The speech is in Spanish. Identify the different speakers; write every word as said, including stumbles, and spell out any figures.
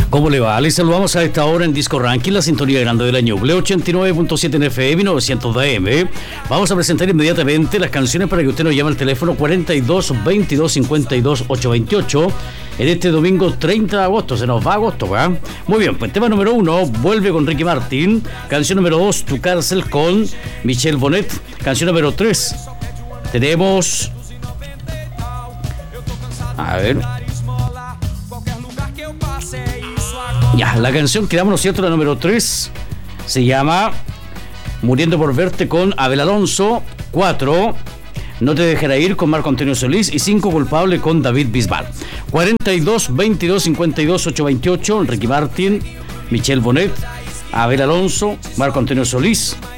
Speaker 1: ¿Cómo le va? Les saludamos a esta hora en Disco Ranking, la sintonía grande del año ochenta y nueve punto siete en F M y novecientos de A M. Vamos a presentar inmediatamente las canciones para que usted nos llame al teléfono cuarenta y dos, veintidós, cincuenta y dos, ochocientos veintiocho en este domingo treinta de agosto. Se nos va agosto, ¿verdad? Muy bien, pues tema número uno, vuelve con Ricky Martin. Canción número dos, Tu cárcel con Michelle Bonet. Canción número tres, tenemos... A ver... Ya, la canción que damos, ¿no es cierto? La número tres se llama Muriendo por verte con Abel Alonso. cuatro, No te dejaré ir con Marco Antonio Solís. Y cinco, Culpable con David Bisbal. cuarenta y dos, veintidós, cincuenta y dos, ochocientos veintiocho, Ricky Martin, Michelle Bonet, Abel Alonso, Marco Antonio Solís